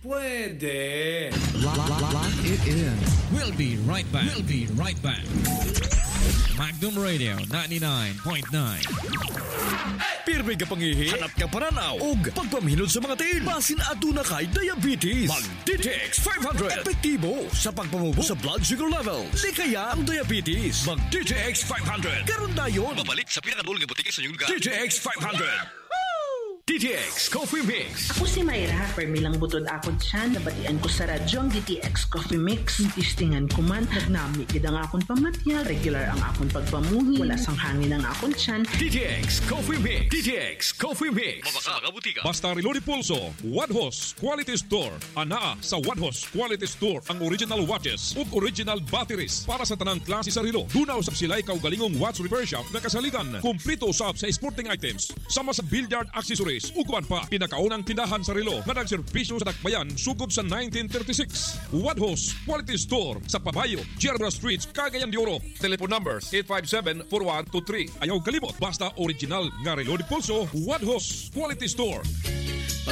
Pwede. Lock it in. We'll be right back. Magnum Radio 99.9. Pirmi ka pangihi, hanap ka pananaw, ug pagpamhinod sa mga tiil. Basin ato na kay diabetes. Mag DTX 500. Epektibo sa pagpamubo sa blood sugar level. Likaya ang diabetes. Mag DTX 500. Karon dayon. Babalik sa pinakadulong ng butika sa inyong lugar. DTX 500. DTX Coffee Mix. Ako si Mayra, permilang butod akon siya, nabatian ko sa radyo ang DTX Coffee Mix. Tistingan ko man, nagnami gid ang akon pamatyal, regular ang akon pagpamuhi, wala sang hangin ang akon tiyan. DTX Coffee Mix. DTX Coffee Mix. Mabaka mga butika. Basta Reloaded Pulso, Wadhos Quality Store. Anaa sa Wadhos Quality Store ang original watches ug original batteries para sa tanang klase sa relo. Dunaw sa silay kaugalingong watch repair shop na kasaligan. Kumplito usab sa sporting items, sama sa billiard accessories. Uguan pa, pinakaunang tindahan sa relo na nagserbisyo sa Dakbayan sugod sa 1936. Wadhos Quality Store sa Pabayo, Gerber Street, Cagayan de Oro. Telephone numbers 857-4123. Ayaw kalimot, basta original nga Reloaded Pulso, Wadhos Quality Store.